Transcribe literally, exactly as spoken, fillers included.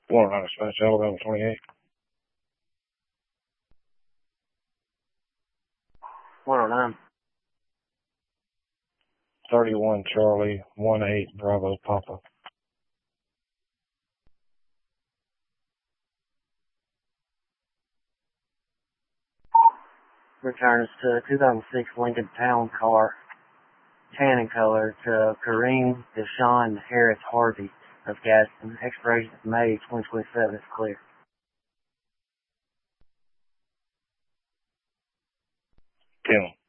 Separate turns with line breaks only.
one oh nine Dispatch, Alabama twenty-eight.
one oh nine.
thirty-one Charlie, one eight Bravo Papa.
Returns to two thousand six Lincoln Town car, tan in color, to Kareem Deshaun Harris Harvey of Gaston. Expiration is May twenty twenty-seven. It's clear.
ten.